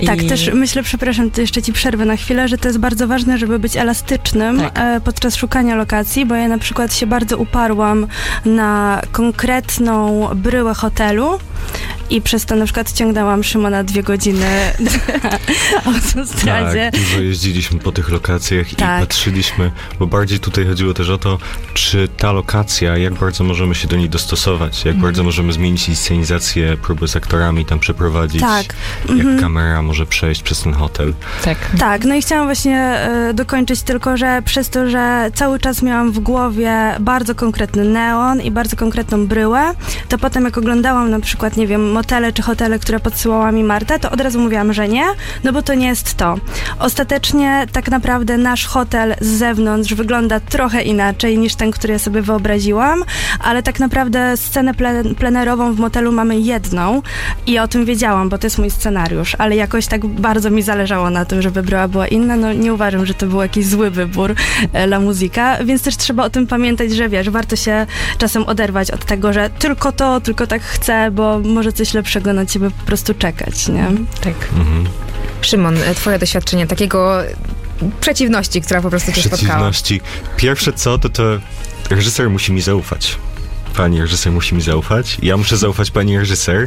Tak, też myślę, przepraszam, to jeszcze ci przerwę na chwilę, że to jest bardzo ważne, żeby być elastycznym podczas szukania lokacji, bo ja na przykład się bardzo uparłam na konkretną bryłę hotelu i przez to na przykład ciągnęłam Szymona 2 godziny na autostradzie. Tak, dużo jeździliśmy po tych lokacjach i patrzyliśmy, bo bardziej tutaj chodziło też o to, czy ta lokacja, jak bardzo możemy się do niej dostosować, jak bardzo możemy zmienić inscenizację, próby z aktorami tam przeprowadzić, jak kamera może przejść przez ten hotel. Tak, no i chciałam właśnie dokończyć tylko, że przez to, że cały czas miałam w głowie bardzo konkretny neon i bardzo konkretną bryłę, to potem jak oglądałam na przykład, nie wiem, motele czy hotele, które podsyłała mi Marta, to od razu mówiłam, że nie, no bo to nie jest to. Ostatecznie tak naprawdę nasz hotel z zewnątrz wygląda trochę inaczej niż ten, który ja sobie wyobraziłam, ale tak naprawdę scenę plenerową w motelu mamy jedną i o tym wiedziałam, bo to jest mój scenariusz, ale jakoś tak bardzo mi zależało na tym, żeby bryła była inna, no nie uważam, że to był jakiś zły wybór La Musica, więc też trzeba o tym pamiętać, że wiesz, warto się czasem oderwać od tego, że tylko to, tylko tak chcę, bo może coś lepszego na ciebie po prostu czekać, nie? Tak. Szymon, twoje doświadczenie takiego przeciwności, która po prostu cię spotkała. Przeciwności. Pierwsze co, to reżyser musi mi zaufać. Pani reżyser musi mi zaufać. Ja muszę zaufać pani reżyser.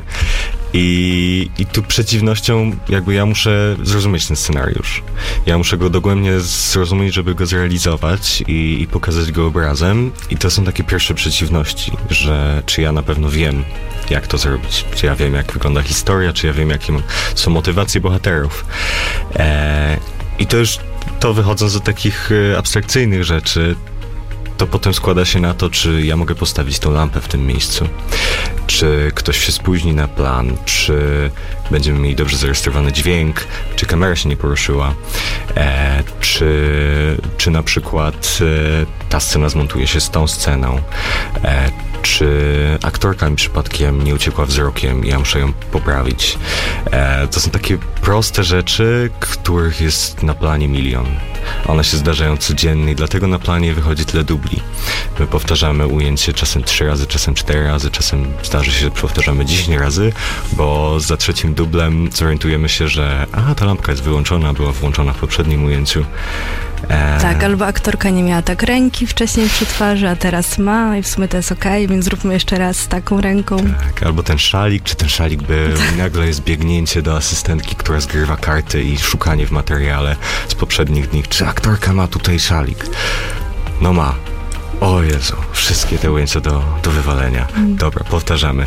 I tu przeciwnością jakby ja muszę zrozumieć ten scenariusz. Ja muszę go dogłębnie zrozumieć, żeby go zrealizować i pokazać go obrazem. I to są takie pierwsze przeciwności, że czy ja na pewno wiem, jak to zrobić. Czy ja wiem, jak wygląda historia, czy ja wiem, jakie są motywacje bohaterów. I to już wychodząc do takich abstrakcyjnych rzeczy, to potem składa się na to, czy ja mogę postawić tą lampę w tym miejscu, czy ktoś się spóźni na plan, czy będziemy mieli dobrze zarejestrowany dźwięk, czy kamera się nie poruszyła, czy na przykład ta scena zmontuje się z tą sceną, czy aktorka mi przypadkiem nie uciekła wzrokiem i ja muszę ją poprawić. To są takie proste rzeczy, których jest na planie milion. One się zdarzają codziennie i dlatego na planie wychodzi tyle dubli. My powtarzamy ujęcie czasem 3 razy, czasem 4 razy, czasem zdarzy się, że powtarzamy 10 razy, bo za 3. dublem zorientujemy się, że ta lampka jest wyłączona, była włączona w poprzednim ujęciu. Tak, albo aktorka nie miała tak ręki wcześniej przy twarzy, a teraz ma i w sumie to jest okej, więc zróbmy jeszcze raz z taką ręką. Tak, albo ten szalik, czy ten szalik był i nagle jest biegnięcie do asystentki, która zgrywa karty i szukanie w materiale z poprzednich dni, czy aktorka ma tutaj szalik? No ma. O Jezu, wszystkie te ujęcia do wywalenia. Dobra, powtarzamy.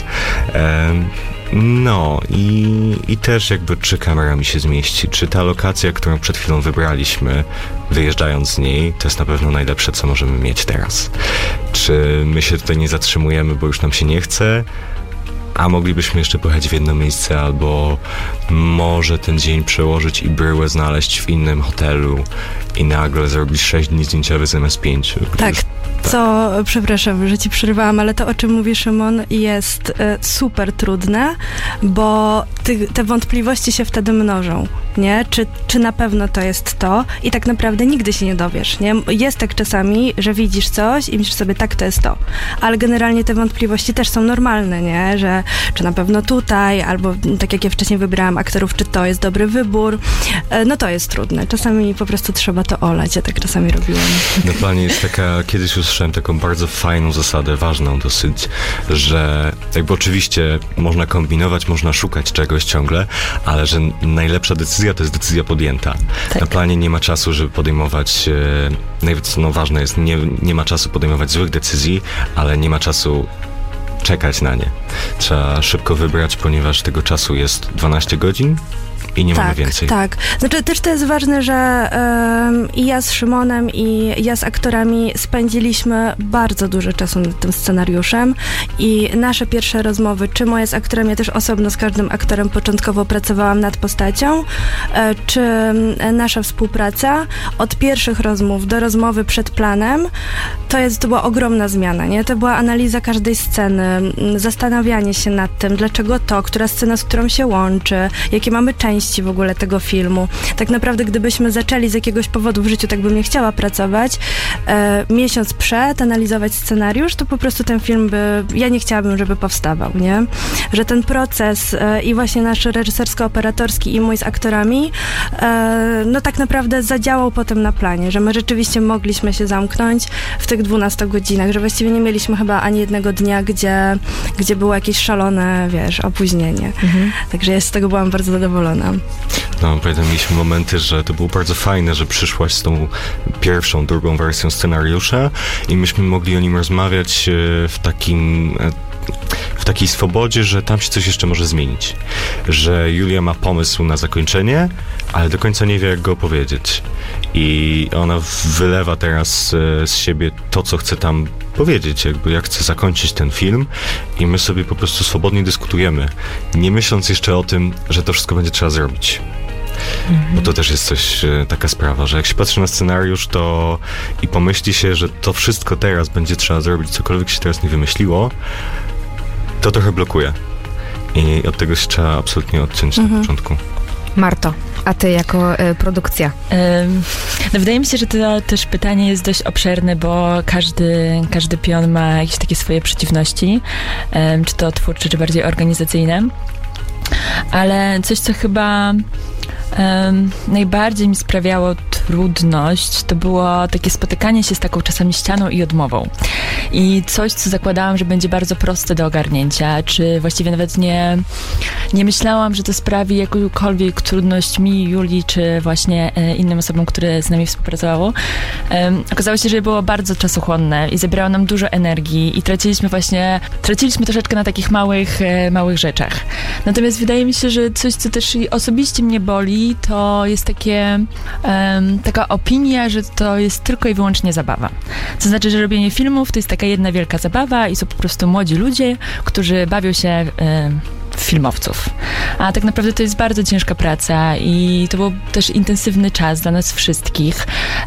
No i też jakby czy kamera mi się zmieści, czy ta lokacja, którą przed chwilą wybraliśmy, wyjeżdżając z niej, to jest na pewno najlepsze, co możemy mieć teraz. Czy my się tutaj nie zatrzymujemy, bo już nam się nie chce, a moglibyśmy jeszcze pojechać w jedno miejsce, albo może ten dzień przełożyć i bryłę znaleźć w innym hotelu i nagle zrobić 6 dni zdjęciowych zamiast 5. Tak. Co, przepraszam, że ci przerwałam, ale to, o czym mówi Szymon, jest super trudne, bo te wątpliwości się wtedy mnożą, nie? Czy na pewno to jest to? I tak naprawdę nigdy się nie dowiesz, nie? Jest tak czasami, że widzisz coś i myślisz sobie, tak, to jest to. Ale generalnie te wątpliwości też są normalne, nie? Że czy na pewno tutaj, albo tak jak ja wcześniej wybrałam aktorów, czy to jest dobry wybór. No to jest trudne. Czasami po prostu trzeba to olać. Ja tak czasami robiłam. Na planie jest taka, kiedyś usłyszałem taką bardzo fajną zasadę, ważną dosyć, że jakby oczywiście można kombinować, można szukać czegoś ciągle, ale że najlepsza decyzja to jest decyzja podjęta. Tak. Na planie nie ma czasu, żeby podejmować, ważne jest, nie ma czasu podejmować złych decyzji, ale nie ma czasu czekać na nie. Trzeba szybko wybrać, ponieważ tego czasu jest 12 godzin i nie mamy więcej. Tak, znaczy też to jest ważne, że i ja z Szymonem i ja z aktorami spędziliśmy bardzo dużo czasu nad tym scenariuszem i nasze pierwsze rozmowy, czy moje z aktorem, ja też osobno z każdym aktorem początkowo pracowałam nad postacią, czy nasza współpraca, od pierwszych rozmów do rozmowy przed planem, to była ogromna zmiana, nie? To była analiza każdej sceny, zastanawianie się nad tym, dlaczego to, która scena z którą się łączy, jakie mamy części części w ogóle tego filmu. Tak naprawdę, gdybyśmy zaczęli z jakiegoś powodu w życiu, tak bym nie chciała pracować, miesiąc przed analizować scenariusz, to po prostu ten film ja nie chciałabym, żeby powstawał, nie? Że ten proces i właśnie nasz reżysersko-operatorski i mój z aktorami, no tak naprawdę zadziałał potem na planie, że my rzeczywiście mogliśmy się zamknąć w tych 12 godzinach, że właściwie nie mieliśmy chyba ani jednego dnia, gdzie było jakieś szalone, opóźnienie. Także ja z tego byłam bardzo zadowolona. No, pamiętam, mieliśmy momenty, że to było bardzo fajne, że przyszłaś z tą pierwszą, drugą wersją scenariusza i myśmy mogli o nim rozmawiać w takiej swobodzie, że tam się coś jeszcze może zmienić. Że Julia ma pomysł na zakończenie, ale do końca nie wie, jak go opowiedzieć. I ona wylewa teraz z siebie to, co chce tam powiedzieć, jak chce zakończyć ten film i my sobie po prostu swobodnie dyskutujemy, nie myśląc jeszcze o tym, że to wszystko będzie trzeba zrobić. Bo to też jest coś, taka sprawa, że jak się patrzy na scenariusz i pomyśli się, że to wszystko teraz będzie trzeba zrobić, cokolwiek się teraz nie wymyśliło, to trochę blokuje. I od tego się trzeba absolutnie odciąć na początku. Marto, a ty jako produkcja? No wydaje mi się, że to też pytanie jest dość obszerne, bo każdy pion ma jakieś takie swoje przeciwności, czy to twórcze, czy bardziej organizacyjne. Ale coś, co chyba najbardziej mi sprawiało trudność, to było takie spotykanie się z taką czasami ścianą i odmową. I coś, co zakładałam, że będzie bardzo proste do ogarnięcia, czy właściwie nawet nie myślałam, że to sprawi jakąkolwiek trudność mi, Julii, czy właśnie innym osobom, które z nami współpracowało. Okazało się, że było bardzo czasochłonne i zabrało nam dużo energii i traciliśmy troszeczkę na takich małych rzeczach. Natomiast wydaje mi się, że coś, co też osobiście mnie boli, to jest taka opinia, że to jest tylko i wyłącznie zabawa. To znaczy, że robienie filmów to jest taka jedna wielka zabawa i są po prostu młodzi ludzie, którzy bawią się filmowców. A tak naprawdę to jest bardzo ciężka praca i to był też intensywny czas dla nas wszystkich.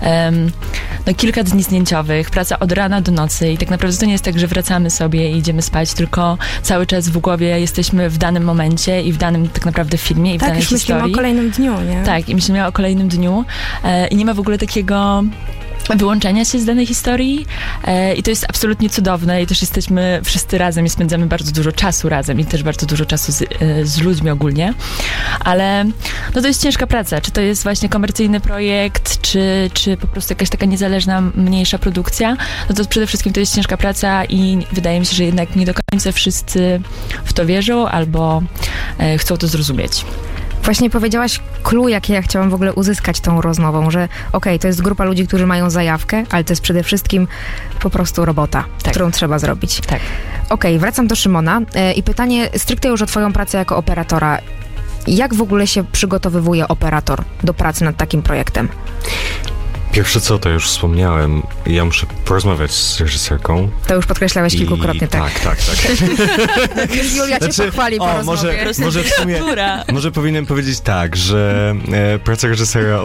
Kilka dni zdjęciowych, praca od rana do nocy i tak naprawdę to nie jest tak, że wracamy sobie i idziemy spać, tylko cały czas w głowie jesteśmy w danym momencie i w danym tak naprawdę filmie i w danej historii. Tak, myślimy o kolejnym dniu, nie? Tak, i myślimy o kolejnym dniu i nie ma w ogóle takiego wyłączenia się z danej historii i to jest absolutnie cudowne i też jesteśmy wszyscy razem i spędzamy bardzo dużo czasu razem i też bardzo dużo czasu z ludźmi ogólnie, ale no to jest ciężka praca, czy to jest właśnie komercyjny projekt, czy po prostu jakaś taka niezależna, mniejsza produkcja, no to przede wszystkim to jest ciężka praca i wydaje mi się, że jednak nie do końca wszyscy w to wierzą albo chcą to zrozumieć. Właśnie powiedziałaś clue, jakie ja chciałam w ogóle uzyskać tą rozmową, że to jest grupa ludzi, którzy mają zajawkę, ale to jest przede wszystkim po prostu robota, którą trzeba zrobić. Tak. Wracam do Szymona i pytanie stricte już o twoją pracę jako operatora. Jak w ogóle się przygotowywuje operator do pracy nad takim projektem? Pierwsze co, to już wspomniałem, ja muszę porozmawiać z reżyserką. To już podkreślałeś kilkukrotnie, tak? Tak. Julia cię pochwali po rozmowie. Może w sumie, może powinienem powiedzieć tak, że praca reżysera...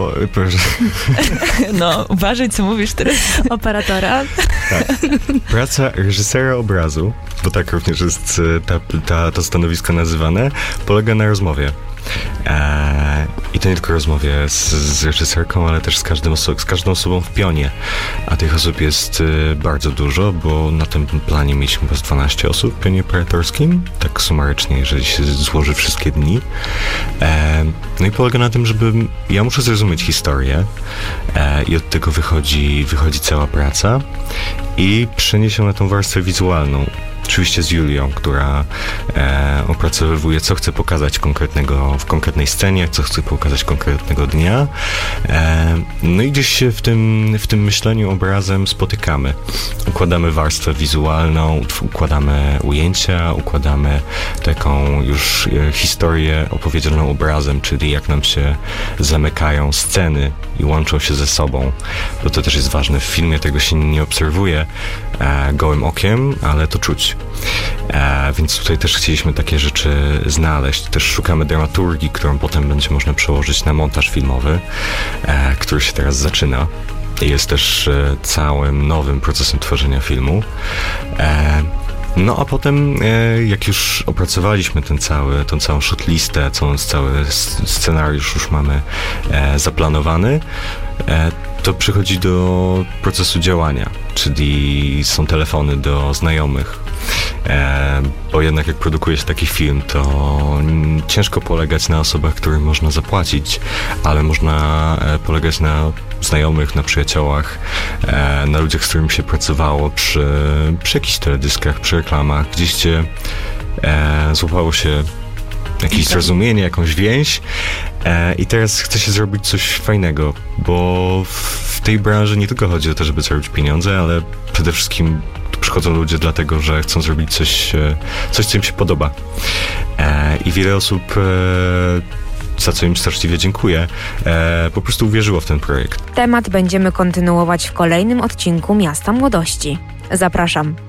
No, uważaj, co mówisz teraz. Operatora. Tak. Praca reżysera obrazu, bo tak również jest to stanowisko nazywane, polega na rozmowie. I to nie tylko rozmowie z reżyserką, ale też z każdą osobą w pionie. A tych osób jest bardzo dużo, bo na tym planie mieliśmy chyba 12 osób w pionie operatorskim, tak sumarycznie, jeżeli się złoży wszystkie dni. No i polega na tym, ja muszę zrozumieć historię i od tego wychodzi cała praca i przenieść ją na tą warstwę wizualną. Oczywiście z Julią, która opracowuje, co chce pokazać w konkretnej scenie, co chce pokazać konkretnego dnia. No i gdzieś się w tym myśleniu obrazem spotykamy. Układamy warstwę wizualną, układamy ujęcia, układamy taką już historię opowiedzianą obrazem, czyli jak nam się zamykają sceny i łączą się ze sobą, bo to też jest ważne. W filmie tego się nie obserwuje gołym okiem, ale to czuć. Więc tutaj też chcieliśmy takie rzeczy znaleźć. Też szukamy dramaturgii, którą potem będzie można przełożyć na montaż filmowy, który się teraz zaczyna. Jest też całym nowym procesem tworzenia filmu. No a potem, jak już opracowaliśmy tą całą shotlistę, cały scenariusz już mamy zaplanowany, to przychodzi do procesu działania, czyli są telefony do znajomych, bo jednak jak produkuje się taki film, to ciężko polegać na osobach, którym można zapłacić, ale można polegać na znajomych, na przyjaciołach, na ludziach, z którymi się pracowało przy jakichś teledyskach, przy reklamach, gdzie złapało się jakieś zrozumienie, jakąś więź i teraz chce się zrobić coś fajnego, bo w tej branży nie tylko chodzi o to, żeby zarobić pieniądze, ale przede wszystkim przychodzą ludzie dlatego, że chcą zrobić coś, co im się podoba. I wiele osób, za co im straszliwie dziękuję, po prostu uwierzyło w ten projekt. Temat będziemy kontynuować w kolejnym odcinku Miasta Młodości. Zapraszam.